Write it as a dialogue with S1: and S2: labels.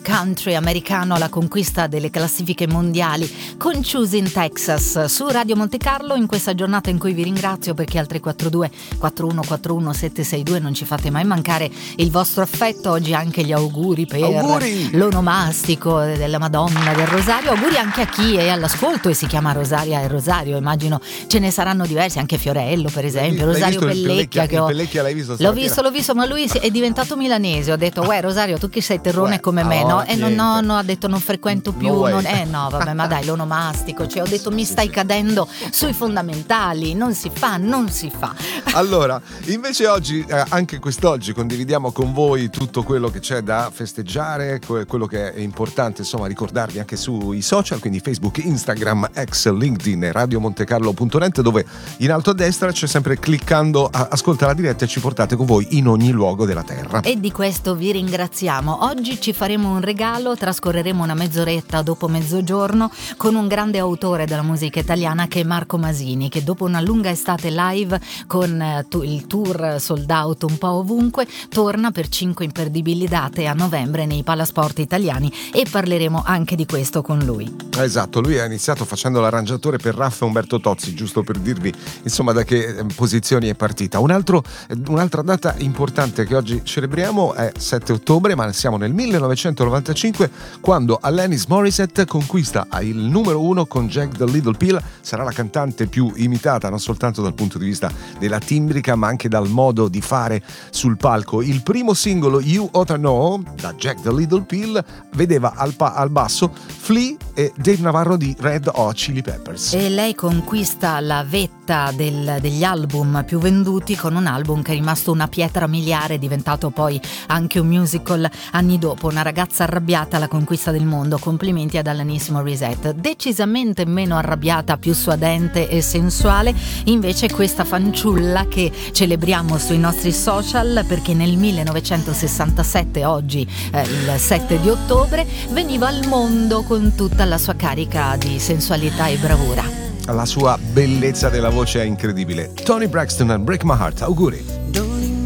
S1: country americano alla conquista delle classifiche mondiali con Choosing Texas su Radio Monte Carlo in questa giornata in cui vi ringrazio perché al 342 4141 762 non ci fate mai mancare il vostro affetto. Oggi anche gli auguri per l'onomastico della Madonna del Rosario. Auguri anche a chi è all'ascolto e si chiama Rosaria e Rosario, immagino ce ne saranno diversi, anche Fiorello per esempio, Rosario Pellecchia che
S2: Pellecchia l'hai visto?
S1: L'ho visto, ma lui è diventato milanese. Ho detto uè Rosario, tu che sei terrone come me, no? E no, ha detto non frequento più, no vabbè, ma dai, l'onomastico, cioè ho detto mi stai cadendo sui fondamentali, non si fa.
S2: Allora, invece oggi, anche quest'oggi condividiamo con voi tutto quello che c'è da festeggiare, quello che è importante insomma ricordarvi anche sui social, quindi Facebook, Instagram, X, LinkedIn e radiomontecarlo.net, dove in alto a destra c'è sempre cliccando ascolta la diretta e ci portate con voi in ogni luogo della terra.
S1: E di questo vi ringraziamo. Oggi ci faremo un regalo, trascorreremo una mezz'oretta dopo mezzogiorno con un grande autore della musica italiana che è Marco Masini, che dopo una lunga estate live con il tour sold out un po' ovunque torna per 5 imperdibili date a novembre nei palasport italiani e parleremo anche di questo con lui.
S2: Esatto, lui ha iniziato facendo l'arrangiatore per Raffa Umberto Tozzi, giusto per dirvi insomma da che posizioni è partita. Un'altra data importante che oggi celebriamo è 7 ottobre, ma siamo nel 1995 quando Alanis Morissette conquista il numero 1 con Jack the Little Pill. Sarà la cantante più imitata non soltanto dal punto di vista della timbrica ma anche dal modo di fare sul palco. Il primo singolo You Oughta Know da Jack the Little Pill vedeva al basso Flea e Dave Navarro di Red Hot Chili Peppers.
S1: E lei conquista la vetta degli album più venduti con un album che è rimasto una pietra miliare, diventato poi anche un musical anni dopo. Una ragazza arrabbiata alla conquista del mondo. Complimenti ad Alanis Morissette. Decisamente meno arrabbiata, più suadente e sensuale invece questa fanciulla che celebriamo sui nostri social, perché nel 1967, oggi il 7 di ottobre, veniva al mondo con tutta la sua carica di sensualità e bravura.
S2: La sua bellezza della voce è incredibile. Toni Braxton and Break My Heart, auguri.